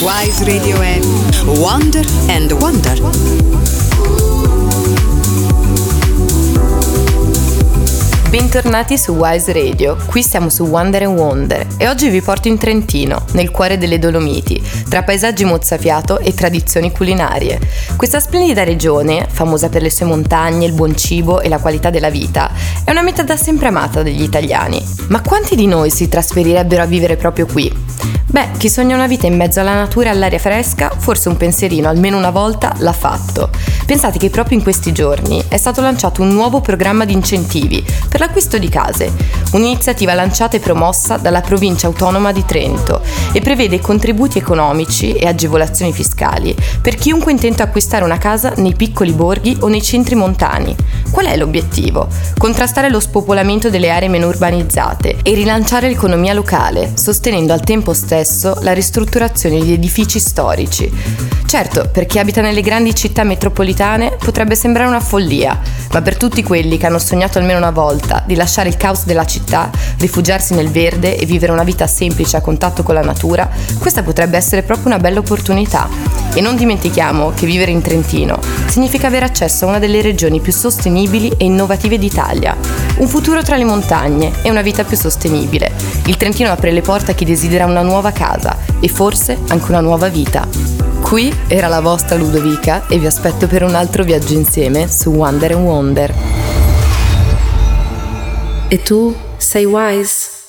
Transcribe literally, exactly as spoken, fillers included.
Wise Radio è Wonder and Wonder. Bentornati su Wise Radio, qui siamo su Wonder and Wonder e oggi vi porto in Trentino, nel cuore delle Dolomiti, tra paesaggi mozzafiato e tradizioni culinarie. Questa splendida regione, famosa per le sue montagne, il buon cibo e la qualità della vita, è una meta da sempre amata dagli italiani. Ma quanti di noi si trasferirebbero a vivere proprio qui? Beh, chi sogna una vita in mezzo alla natura e all'aria fresca, forse un pensierino almeno una volta l'ha fatto. Pensate che proprio in questi giorni è stato lanciato un nuovo programma di incentivi per l'acquisto di case, un'iniziativa lanciata e promossa dalla provincia autonoma di Trento e prevede contributi economici e agevolazioni fiscali per chiunque intenta acquistare una casa nei piccoli borghi o nei centri montani. Qual è l'obiettivo? Contrastare lo spopolamento delle aree meno urbanizzate e rilanciare l'economia locale, sostenendo al tempo stesso la ristrutturazione di edifici storici. Certo, per chi abita nelle grandi città metropolitane potrebbe sembrare una follia, ma per tutti quelli che hanno sognato almeno una volta di lasciare il caos della città, rifugiarsi nel verde e vivere una vita semplice a contatto con la natura, questa potrebbe essere proprio una bella opportunità. E non dimentichiamo che vivere in Trentino significa avere accesso a una delle regioni più sostenibili e innovative d'Italia, un futuro tra le montagne e una vita più sostenibile. Il Trentino apre le porte a chi desidera una nuova casa e forse anche una nuova vita. Qui era la vostra Ludovica e vi aspetto per un altro viaggio insieme su Wonder and Wonder. E tu sei Wise?